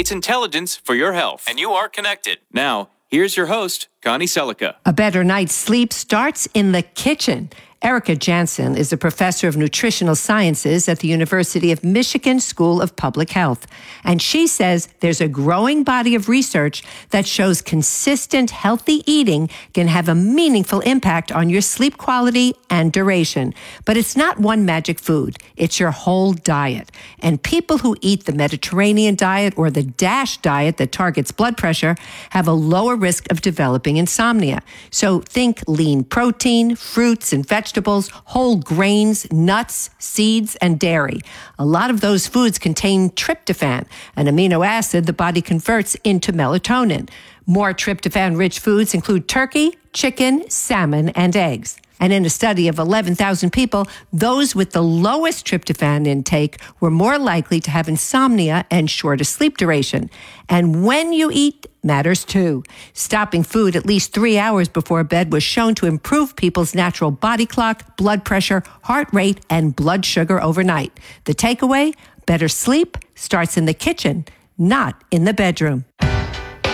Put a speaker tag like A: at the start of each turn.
A: It's intelligence for your health, and you are connected. Now, here's your host, Connie Selica.
B: A better night's sleep starts in the kitchen. Erica Jansen is a professor of nutritional sciences at the University of Michigan School of Public Health. And she says there's a growing body of research that shows consistent, healthy eating can have a meaningful impact on your sleep quality and duration. But it's not one magic food. It's your whole diet. And people who eat the Mediterranean diet or the DASH diet that targets blood pressure have a lower risk of developing insomnia. So think lean protein, fruits and vegetables, whole grains, nuts, seeds, and dairy. A lot of those foods contain tryptophan, an amino acid the body converts into melatonin. More tryptophan-rich foods include turkey, chicken, salmon, and eggs. And in a study of 11,000 people, those with the lowest tryptophan intake were more likely to have insomnia and shorter sleep duration. And when you eat matters too. Stopping food at least 3 hours before bed was shown to improve people's natural body clock, blood pressure, heart rate, and blood sugar overnight. The takeaway? Better sleep starts in the kitchen, not in the bedroom.